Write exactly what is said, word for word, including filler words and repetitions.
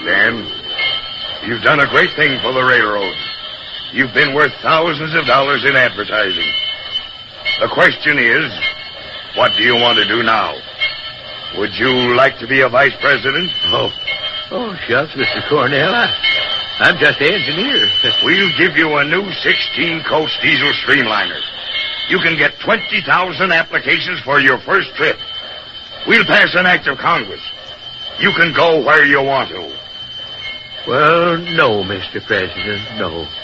Dan, you've done a great thing for the railroad. You've been worth thousands of dollars in advertising. The question is, what do you want to do now? Would you like to be a vice president? Oh, oh, shucks, Mister Cornell. I, I'm just an engineer. We'll give you a new sixteen-coach diesel streamliner. You can get twenty thousand applications for your first trip. We'll pass an act of Congress. You can go where you want to. Well, no, Mister President, no.